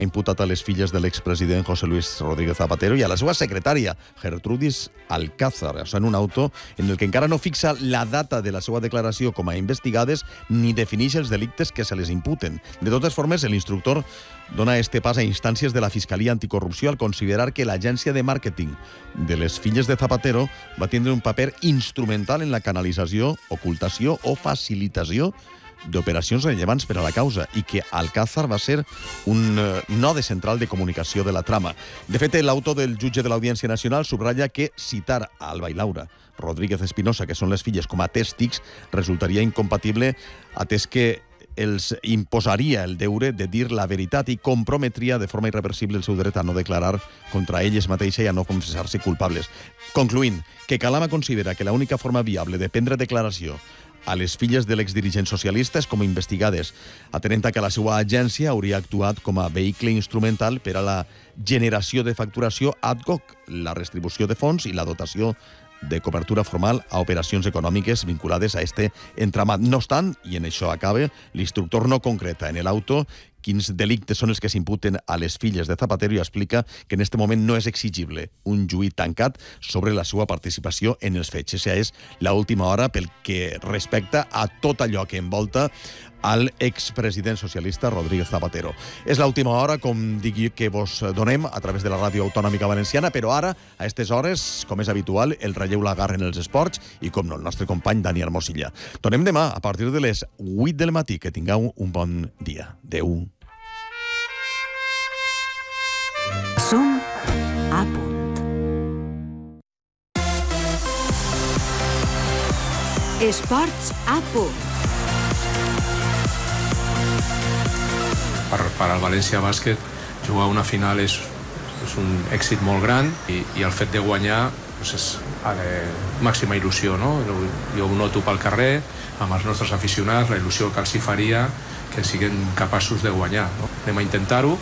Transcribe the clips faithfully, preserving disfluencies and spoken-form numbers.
ha imputat a les filles de l'expresident José Luis Rodríguez Zapatero i a la seva secretària, Gertrudis Alcázar, això en un auto en el que encara no fixa la data de la seva declaració com a investigades ni defineix els delictes que se les imputen. De totes formes, l'instructor dona este pas a instàncies de la Fiscalia Anticorrupció al considerar que l'agència de màrqueting de les filles de Zapatero va tindre un paper instrumental en la canalització, ocultació o facilitació d'operacions rellevants per a la causa i que Alcázar va ser un node central de comunicació de la trama. De fet, l'autor del jutge de l'Audiència Nacional subratlla que citar a Alba i Laura Rodríguez Espinosa, que són les filles, com a tèstics, resultaria incompatible atès que els imposaria el deure de dir la veritat i comprometria de forma irreversible el seu dret a no declarar contra elles mateixes i a no confessar-se culpables. Concluint, que Calama considera que l'única forma viable de prendre declaració a les filles de l'exdirigent socialista és com a investigades, atenent a que la seva agència hauria actuat com a vehicle instrumental per a la generació de facturació ad hoc, la restribució de fons i la dotació de cobertura formal a operacions econòmiques vinculades a este entramat. No obstant, i en això acaba, l'instructor no concreta en l'auto quins delictes són els que s'imputen a les filles de Zapatero i explica que en aquest moment no és exigible un juí tancat sobre la seva participació en els fets. Això és l'última hora pel que respecta a tot allò que envolta al expresident socialista Rodríguez Zapatero. És l'última hora, com digui, que vos donem a través de la Ràdio Autonòmica Valenciana, però ara, a aquestes hores, com és habitual, el relleu l'agarren els esports i, com no, el nostre company Dani Hermosilla. Tornem demà a partir de les vuit del matí. Que tingueu un bon dia. Adéu. Som a punt. Esports a punt. Per, per al València Bàsquet jugar una final és, és un èxit molt gran i, i el fet de guanyar doncs és eh, màxima il·lusió, no? Jo ho noto pel carrer amb els nostres aficionats, la il·lusió que els hi faria que siguin capaços de guanyar, no? Anem a intentar-ho.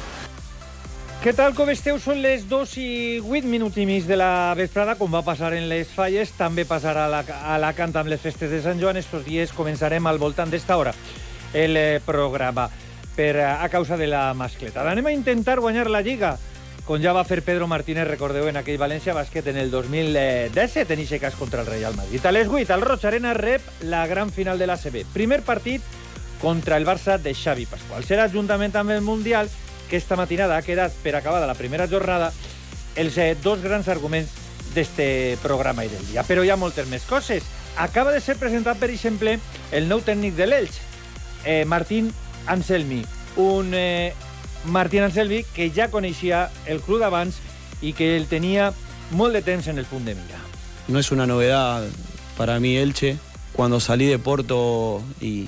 Què tal, com esteu? Són les dos i vuit minuts i mig de la vesprada, com va passar en les Falles, també passarà a la, a la Canta amb les festes de Sant Joan. Estos dies començarem al voltant d'esta hora el eh, programa per a causa de la mascleta. Anem a intentar guanyar la Lliga, com ja va fer Pedro Martínez, recordeu, en aquell València Bàsquet en el dos mil disset, en eixe cas contra el Real Madrid. A les vuit, el Roig Arena rep la gran final de l'A C B. Primer partit contra el Barça de Xavi Pascual. Serà juntament amb el Mundial, que esta matinada ha quedat per acabada la primera jornada, els eh, dos grans arguments d'este programa i del dia. Però hi ha moltes més coses. Acaba de ser presentat, per exemple, el nou tècnic de l'Elx, eh, Martín Anselmi, un eh, Martín Anselmi que ja coneixia el club d'abans i que el tenia molt de temps en el punt de mira. No es una novedad para mí Elche. Cuando salí de Porto y,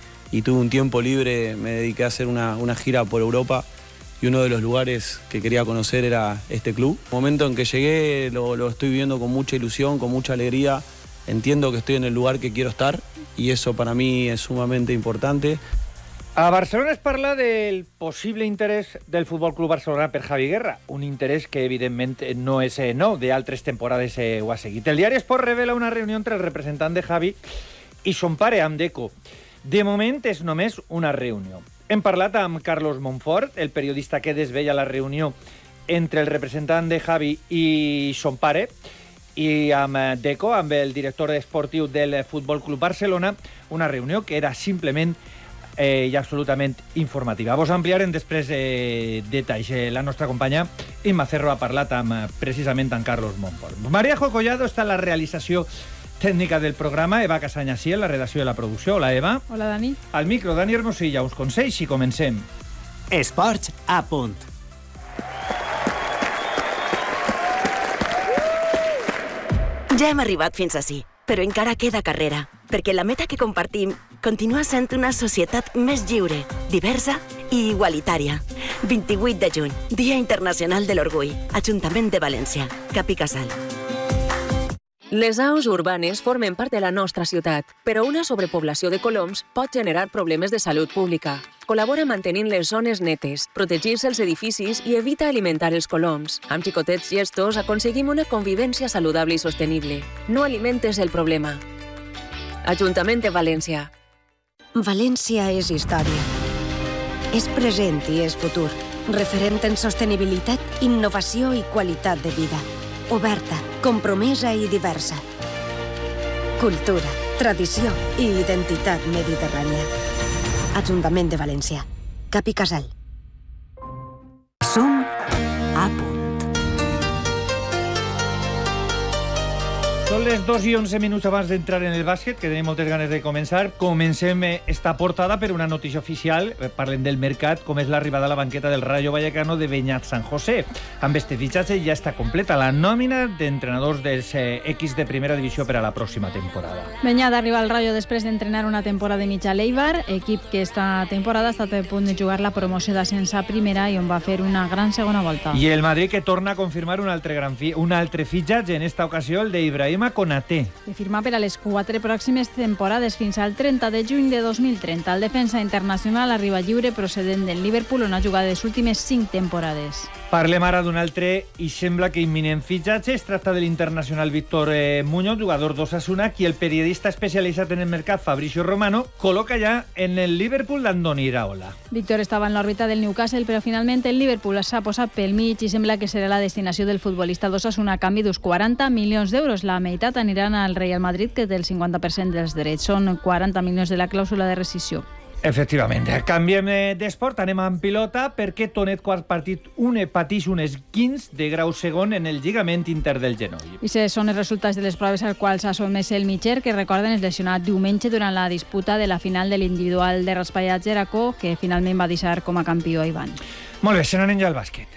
y tuve un tiempo libre, me dediqué a hacer una, una gira por Europa y uno de los lugares que quería conocer era este club. El momento en que llegué lo, lo estoy viviendo con mucha ilusión, con mucha alegría. Entiendo que estoy en el lugar que quiero estar y eso para mí es sumamente importante. A Barcelona es parla del possible interès del Futbol Club Barcelona per Javi Guerra, un interès que evidentment no és eh, nou, d'altres temporades eh, ho ha seguit. El diari Esport revela una reunió entre el representant de Javi i son pare, amb Deco. De moment és només una reunió. Hem parlat amb Carlos Monfort, el periodista que desveia la reunió entre el representant de Javi i son pare, i amb Deco, amb el director esportiu del Futbol Club Barcelona, una reunió que era simplement Eh, i absolutament informativa. Vos ampliarem després eh, detalls. Eh, la nostra companya Imma Cerro ha parlat amb, precisament amb Carlos Monfort. María Jo Collado està en la realització tècnica del programa, Eva Casaña sí, en la redacció de la producció. Hola, Eva. Hola, Dani. Al micro, Dani Hermosilla, uns consells i comencem. Esports a punt. Ja hem arribat fins ací, però encara queda carrera, perquè la meta que compartim continua sent una societat més lliure, diversa i igualitària. vint-i-vuit de juny, Dia Internacional de l'Orgull, Ajuntament de València, Cap i Casal. Les aus urbanes formen part de la nostra ciutat, però una sobrepoblació de coloms pot generar problemes de salut pública. Col·labora mantenint les zones netes, protegir-se els edificis i evita alimentar els coloms. Amb xicotets gestos aconseguim una convivència saludable i sostenible. No alimentes el problema. Ajuntament de València. València és història. És present i és futur. referent en sostenibilitat, innovació i qualitat de vida. Oberta, compromesa i diversa. Cultura, tradició i identitat mediterrània. Ajuntament de València. Cap i Casal. Som a punt. Són les dos i onze minuts abans d'entrar en el bàsquet, que tenim moltes ganes de començar. Comencem esta portada per una notícia oficial. Parlem del mercat, com és l'arribada a la banqueta del Rayo Vallecano de Beñat San José. Amb este fitxatge ja està completa la nòmina d'entrenadors dels eh, equips de primera divisió per a la pròxima temporada. Beñat arriba al Rayo després d'entrenar una temporada i mitja a l'Eibar, equip que esta temporada ha estat a punt de jugar la promoció d'ascens a primera i on va fer una gran segona volta. I el Madrid, que torna a confirmar un altre, gran fi un altre fitxatge, en esta ocasió el d'Ibrahima Konaté. I firma per a les quatre pròximes temporades fins al trenta de juny de dos mil trenta. El defensa internacional arriba lliure procedent del Liverpool, on ha jugat les últimes cinc temporades. Parlem ara d'un altre i sembla que imminent fitxatge. Es tracta de l'internacional Víctor eh, Muñoz, jugador d'Osasuna, qui el periodista especialitzat en el mercat Fabricio Romano col·loca ja en el Liverpool d'Andoni Iraola. Víctor estava en l'òrbita del Newcastle, però finalment el Liverpool s'ha posat pel mig i sembla que serà la destinació del futbolista d'Osasuna a canvi d'uns quaranta milions d'euros. La meitat aniran al Real Madrid, que té el cinquanta per cent dels drets. Són quaranta milions de la clàusula de rescissió. Efectivament. Canviem d'esport, anem amb pilota, perquè Tonet, quart partit, un patix un esquinç de grau segon en el lligament inter del genoll. I són els resultats de les proves als quals s'ha sotmès el mitger, que recorden es lesionat diumenge durant la disputa de la final de l'individual de raspallat Jeracó, que finalment va deixar com a campió a Ivan. Molt bé, se n'anem ja al bàsquet.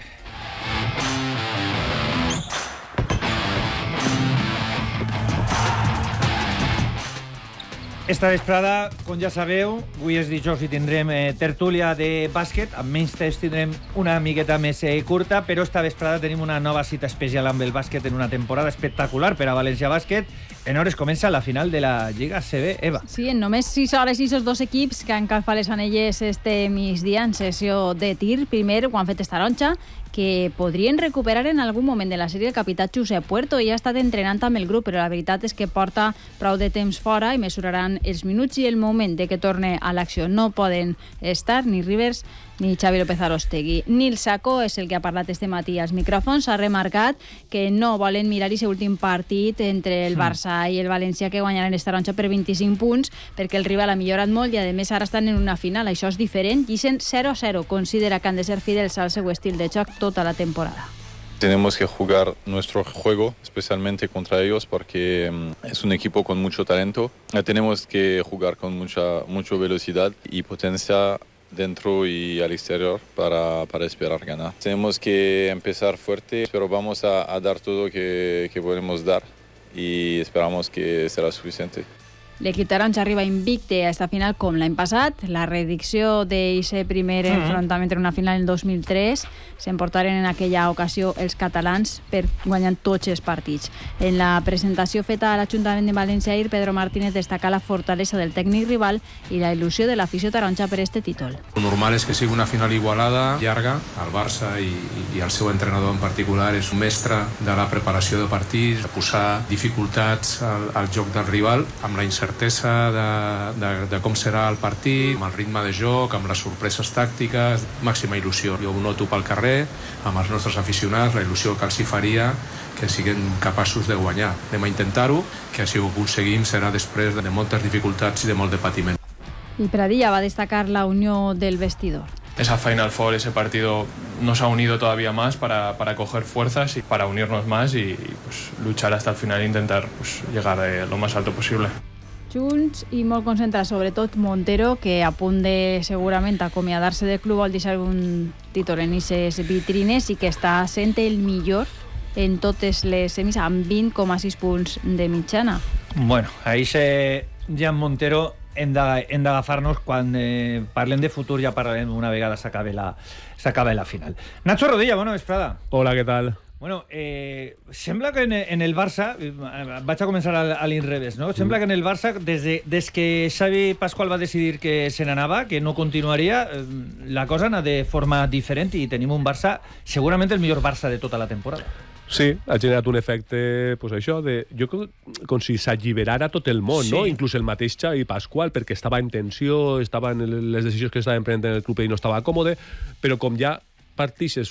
Esta vesprada, com ja sabeu, avui és dijous i tindrem eh, tertúlia de bàsquet. Amb menys temps tindrem una miqueta més eh, curta, però esta vesprada tenim una nova cita especial amb el bàsquet en una temporada espectacular per a València Bàsquet. En hores comença la final de la Lliga A C B, Eva. Sí, en només sis hores i els dos equips que han calfat les anelles este migdia en sessió de tir. Primer ho han fet estaronja, que podrien recuperar en algun moment de la sèrie el capità Josep Puerto, i ha estat entrenant amb el grup, però la veritat és que porta prou de temps fora i mesuraran els minuts i el moment de que torne a l'acció. No poden estar ni Rivers ni Xavi López Arostegui. Nil Sacó és el que ha parlat este matí als micròfons. Ha remarcat que no volen mirar aquest últim partit entre el Barça i el València, que guanyaran esta taronja per vint-i-cinc punts, perquè el rival ha millorat molt i a més ara estan en una final. Això és diferent. Llicen zero a zero. Considera que han de ser fidels al seu estil de joc tota la temporada. Tenemos que jugar nuestro juego, especialmente contra ellos, porque um, es un equipo con mucho talento. Tenemos que jugar con mucha, mucha velocidad y potencia dentro y al exterior para, para esperar ganar. Tenemos que empezar fuerte, pero vamos a, a dar todo que, que podemos dar y esperamos que será suficiente. L'equip taronja arriba invicte a esta final com l'any passat. La reedició d'aquest primer mm -hmm. enfrontament en una final en dos mil tres s'emportaren en aquella ocasió els catalans per guanyar tots els partits. En la presentació feta a l'Ajuntament de València ahir, Pedro Martínez destaca la fortalesa del tècnic rival i la il·lusió de l'afició taronja per este títol. Lo normal és que sigui una final igualada, llarga. El Barça i, i el seu entrenador en particular és un mestre de la preparació de partits, de posar dificultats al, al joc del rival, amb la incertesa de, de, de com serà el partit, amb el ritme de joc, amb les sorpreses tàctiques, màxima il·lusió. Jo ho noto pel carrer, amb els nostres aficionats, la il·lusió que els hi faria que siguin capaços de guanyar. Anem a intentar-ho, que si ho aconseguim serà després de moltes dificultats i de molt de patiment. Y Pradilla va a destacar la unión del vestidor. Esa Final Four, ese partido nos ha unido todavía más para, para coger fuerzas y para unirnos más y, y pues, luchar hasta el final e intentar pues, llegar eh, lo más alto posible. Junts i molt concentrats, sobretot Montero, que a punt de segurament acomiadar-se del club vol deixar un títol en aquestes vitrines i que està sent el millor en totes les semis amb vint coma sis punts de mitjana. Bueno, ahí se Jan Montero hem d'agafar-nos quan eh, parlem de futur, ja parlarem una vegada s'acabe la, s'acabe la final. Nacho Rodilla, bona vesprada. Hola, què tal? Bueno, eh, sembla que en, en el Barça, vaig a començar a, a l'inrevés, no? Sembla que en el Barça, des, de, des que Xavi Pascual va decidir que se n'anava, que no continuaria, la cosa anava de forma diferent i tenim un Barça, segurament el millor Barça de tota la temporada. Sí, ha generat un efecte, pues això, de, jo com si s'alliberara tot el món, sí. No? Inclús el mateix Xavi Pascual, perquè estava en tensió, estava en les decisions que estaven prenent en el club i no estava còmode, però com ja partisses